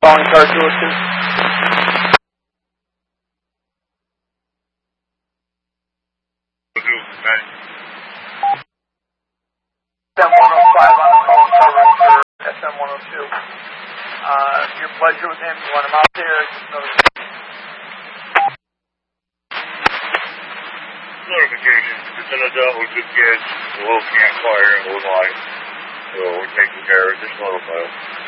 Calling car 202. SM-105 on the phone covering for SM-102. Your pleasure with him, you want him out there? Notification. It's an adult with good kids, a little campfire and a little light. So we're taking care of it. Just notify us.